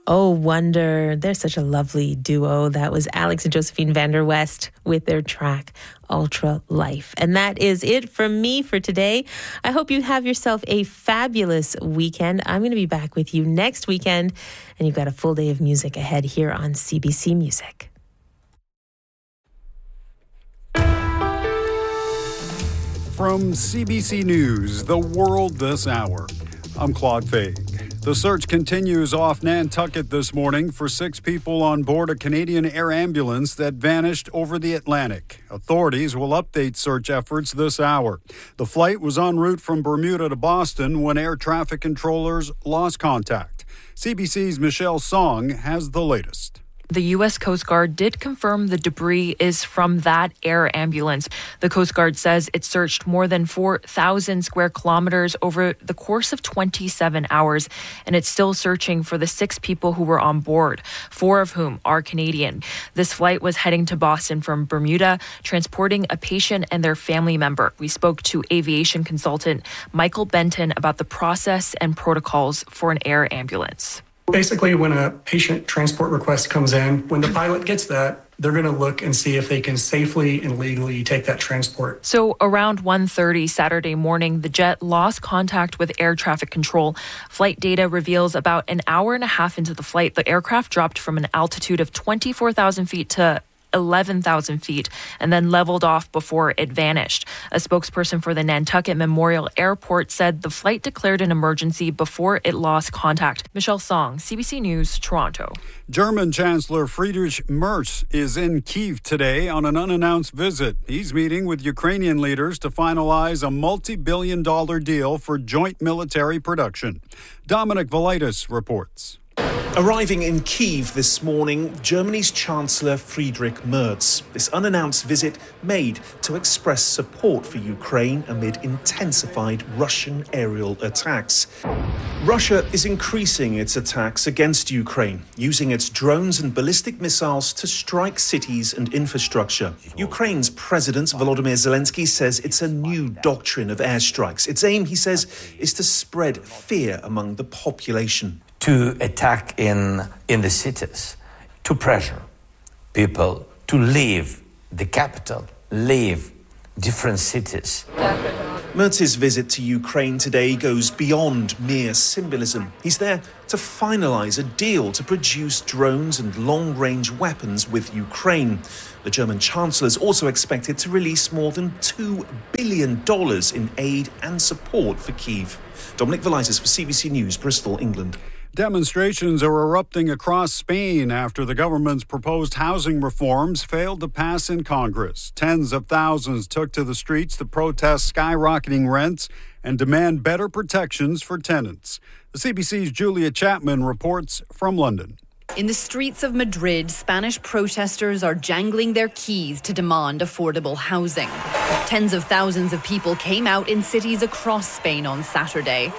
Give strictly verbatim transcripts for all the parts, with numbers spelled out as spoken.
Oh, Wonder. They're such a lovely duo. That was Alex and Josephine Vander West with their track Ultra Life. And that is it from me for today. I hope you have yourself a fabulous weekend. I'm going to be back with you next weekend, and you've got a full day of music ahead here on C B C Music. From C B C News, The World This Hour, I'm Claude Faig. The search continues off Nantucket this morning for six people on board a Canadian air ambulance that vanished over the Atlantic. Authorities will update search efforts this hour. The flight was en route from Bermuda to Boston when air traffic controllers lost contact. C B C's Michelle Song has the latest. The U S Coast Guard did confirm the debris is from that air ambulance. The Coast Guard says it searched more than four thousand square kilometers over the course of twenty-seven hours, and it's still searching for the six people who were on board, four of whom are Canadian. This flight was heading to Boston from Bermuda, transporting a patient and their family member. We spoke to aviation consultant Michael Benton about the process and protocols for an air ambulance. Basically, when a patient transport request comes in, when the pilot gets that, they're going to look and see if they can safely and legally take that transport. So around one thirty Saturday morning, the jet lost contact with air traffic control. Flight data reveals about an hour and a half into the flight, the aircraft dropped from an altitude of twenty-four thousand feet to eleven thousand feet and then leveled off before it vanished. A spokesperson for the Nantucket Memorial Airport said the flight declared an emergency before it lost contact. Michelle Song, C B C News, Toronto. German Chancellor Friedrich Merz is in Kyiv today on an unannounced visit. He's meeting with Ukrainian leaders to finalize a multi-billion dollar deal for joint military production. Dominic Velitis reports. Arriving in Kyiv this morning, Germany's Chancellor Friedrich Merz. This unannounced visit made to express support for Ukraine amid intensified Russian aerial attacks. Russia is increasing its attacks against Ukraine, using its drones and ballistic missiles to strike cities and infrastructure. Ukraine's President Volodymyr Zelensky says it's a new doctrine of airstrikes. Its aim, he says, is to spread fear among the population. To attack in in the cities, to pressure people to leave the capital, leave different cities. Merz's visit to Ukraine today goes beyond mere symbolism. He's there to finalize a deal to produce drones and long-range weapons with Ukraine. The German Chancellor is also expected to release more than two billion dollars in aid and support for Kyiv. Dominic Velitis for C B C News, Bristol, England. Demonstrations are erupting across Spain after the government's proposed housing reforms failed to pass in Congress. Tens of thousands took to the streets to protest skyrocketing rents and demand better protections for tenants. The C B C's Julia Chapman reports from London. In the streets of Madrid, Spanish protesters are jangling their keys to demand affordable housing. Tens of thousands of people came out in cities across Spain on Saturday.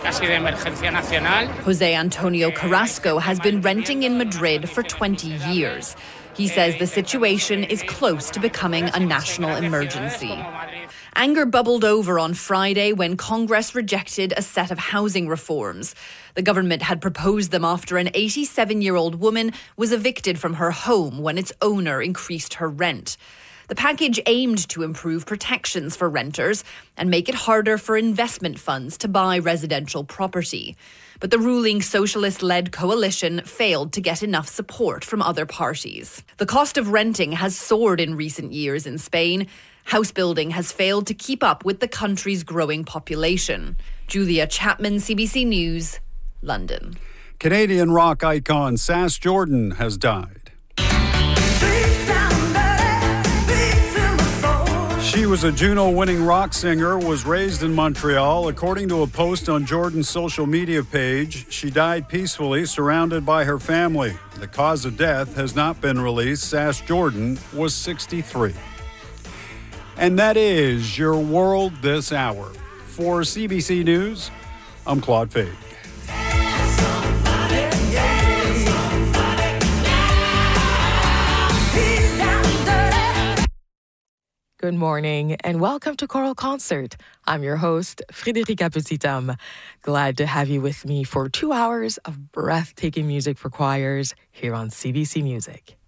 Jose Antonio Carrasco has been renting in Madrid for twenty years. He says the situation is close to becoming a national emergency. Anger bubbled over on Friday when Congress rejected a set of housing reforms. The government had proposed them after an eighty-seven-year-old woman was evicted from her home when its owner increased her rent. The package aimed to improve protections for renters and make it harder for investment funds to buy residential property. But the ruling socialist-led coalition failed to get enough support from other parties. The cost of renting has soared in recent years in Spain. House building has failed to keep up with the country's growing population. Julia Chapman, C B C News, London. Canadian rock icon Sass Jordan has died. She was a Juno-winning rock singer, was raised in Montreal. According to a post on Jordan's social media page, she died peacefully, surrounded by her family. The cause of death has not been released. Sass Jordan was sixty-three. And that is your World This Hour. For C B C News, I'm Claude Faig. Good morning and welcome to Choral Concert. I'm your host, Frédérica Petitam. Glad to have you with me for two hours of breathtaking music for choirs here on C B C Music.